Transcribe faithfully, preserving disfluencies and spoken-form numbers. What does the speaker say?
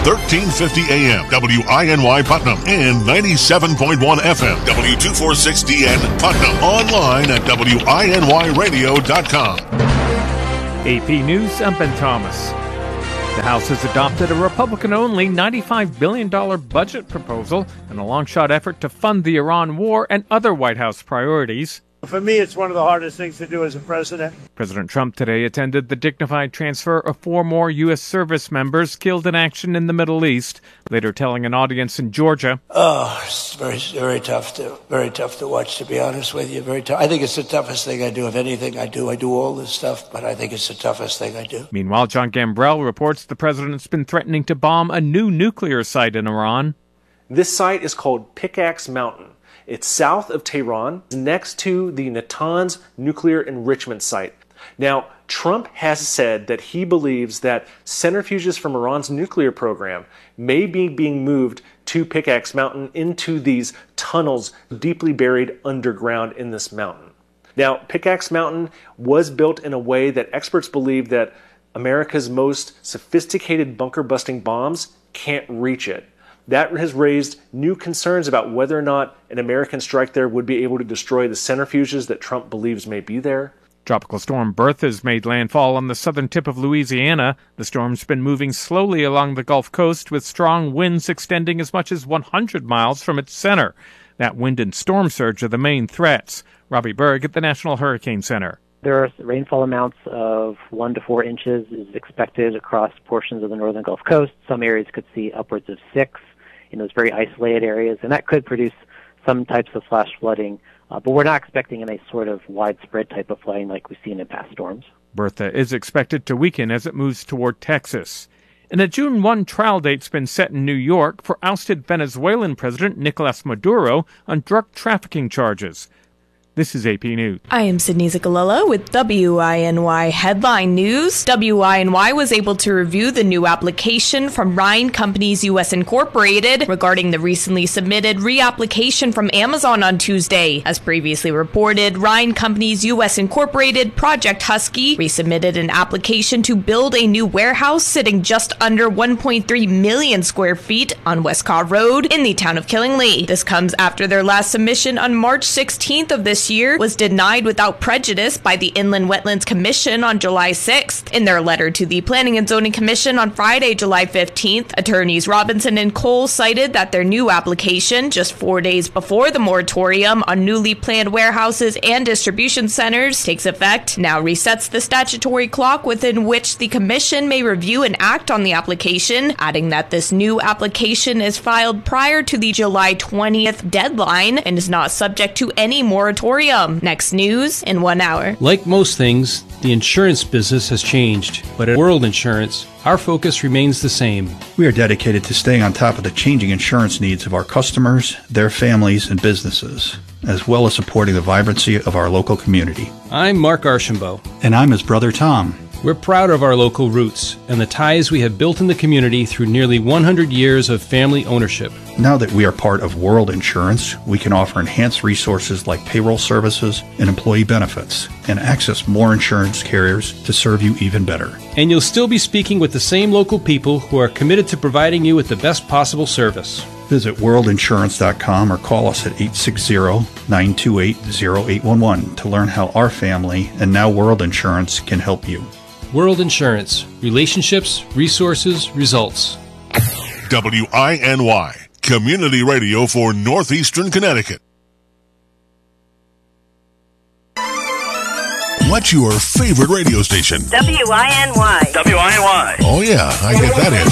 thirteen fifty A M, W I N Y Putnam, and ninety-seven point one F M, W two forty-six D N Putnam. Online at W I N Y radio dot com. A P News, I'm Ben Thomas. The House has adopted a Republican-only ninety-five billion dollars budget proposal in a long-shot effort to fund the Iran war and other White House priorities. For me, it's one of the hardest things to do as a president. President Trump today attended the dignified transfer of four more U S service members killed in action in the Middle East, later telling an audience in Georgia, "Oh, it's very, very tough to, very tough to watch, to be honest with you. Very tough. I think it's the toughest thing I do. Of anything I do, I do all this stuff, but I think it's the toughest thing I do." Meanwhile, John Gambrell reports the president's been threatening to bomb a new nuclear site in Iran. This site is called Pickaxe Mountain. It's south of Tehran, next to the Natanz nuclear enrichment site. Now, Trump has said that he believes that centrifuges from Iran's nuclear program may be being moved to Pickaxe Mountain into these tunnels deeply buried underground in this mountain. Now, Pickaxe Mountain was built in a way that experts believe that America's most sophisticated bunker-busting bombs can't reach it. That has raised new concerns about whether or not an American strike there would be able to destroy the centrifuges that Trump believes may be there. Tropical storm Bertha has made landfall on the southern tip of Louisiana. The storm's been moving slowly along the Gulf Coast with strong winds extending as much as one hundred miles from its center. That wind and storm surge are the main threats. Robbie Berg at the National Hurricane Center. There are rainfall amounts of one to four inches is expected across portions of the northern Gulf Coast. Some areas could see upwards of six in those very isolated areas, and that could produce some types of flash flooding. Uh, but we're not expecting any sort of widespread type of flooding like we've seen in past storms. Bertha is expected to weaken as it moves toward Texas. And a June first trial date's been set in New York for ousted Venezuelan President Nicolas Maduro on drug trafficking charges. This is A P News. I am Sydney Zicalella with W I N Y Headline News. W I N Y was able to review the new application from Ryan Companies U S Incorporated regarding the recently submitted reapplication from Amazon on Tuesday. As previously reported, Ryan Companies U S Incorporated, Project Husky, resubmitted an application to build a new warehouse sitting just under one point three million square feet on Westcott Road in the town of Killingly. This comes after their last submission on March sixteenth of this year was denied without prejudice by the Inland Wetlands Commission on July sixth. In their letter to the Planning and Zoning Commission on Friday, July fifteenth, attorneys Robinson and Cole cited that their new application, just four days before the moratorium on newly planned warehouses and distribution centers takes effect, now resets the statutory clock within which the Commission may review and act on the application, adding that this new application is filed prior to the July twentieth deadline and is not subject to any moratorium. Next news in one hour. Like most things, the insurance business has changed, but at World Insurance, our focus remains the same. We are dedicated to staying on top of the changing insurance needs of our customers, their families, and businesses, as well as supporting the vibrancy of our local community. I'm Mark Archambault. And I'm his brother Tom. We're proud of our local roots and the ties we have built in the community through nearly one hundred years of family ownership. Now that we are part of World Insurance, we can offer enhanced resources like payroll services and employee benefits, and access more insurance carriers to serve you even better. And you'll still be speaking with the same local people who are committed to providing you with the best possible service. Visit world insurance dot com or call us at eight six zero, nine two eight, zero eight one one to learn how our family and now World Insurance can help you. World Insurance. Relationships, resources, results. W I N Y, Community Radio for Northeastern Connecticut. What's your favorite radio station? W I N Y. W I N Y. Oh, yeah, I get that in.